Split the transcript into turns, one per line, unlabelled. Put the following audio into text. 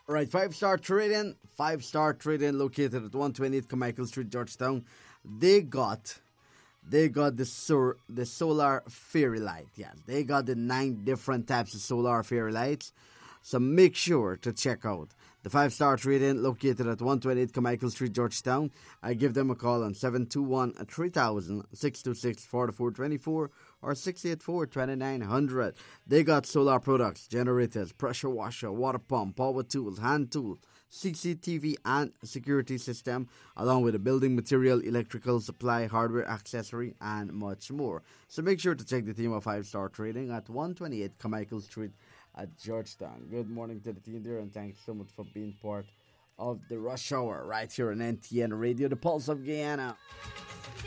Right, five-star trading located at 128 Carmichael Street, Georgetown. They got the solar fairy light. Yeah, they got the 9 different types of solar fairy lights. So make sure to check out the five-star trading located at 128 Carmichael Street, Georgetown. I give them a call on 721-3000, 626-4424, or 684-2900. They got solar products, generators, pressure washer, water pump, power tools, hand tool, CCTV and security system, along with a building material, electrical supply, hardware accessory, and much more. So make sure to check the team of 5-star trading at 128 Carmichael Street at Georgetown. Good morning to the team there, and thanks so much for being part of the rush hour right here on NTN Radio, the Pulse of Guyana.